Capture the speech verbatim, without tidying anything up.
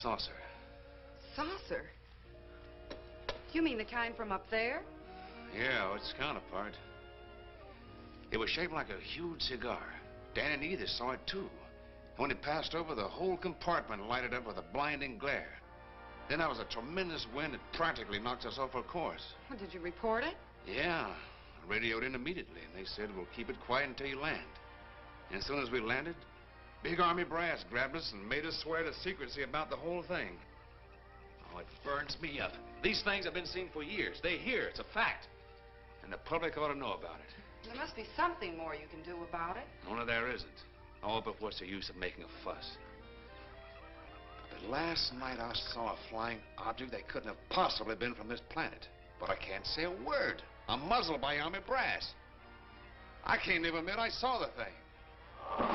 Saucer. Saucer? You mean the kind from up there? Yeah, its counterpart. It was shaped like a huge cigar. Dan and Edith saw it too. And when it passed over, the whole compartment lighted up with a blinding glare. Then there was a tremendous wind that practically knocked us off our course. Well, did you report it? Yeah. I radioed in immediately, and they said, we'll keep it quiet until you land. And as soon as we landed, Big Army brass grabbed us and made us swear to secrecy about the whole thing. Oh, it burns me up. These things have been seen for years. They hear. It's a fact. And the public ought to know about it. There must be something more you can do about it. Only there isn't. Oh, but what's the use of making a fuss? But last night I saw a flying object that couldn't have possibly been from this planet. But I can't say a word. I'm muzzled by Army brass. I can't even admit I saw the thing.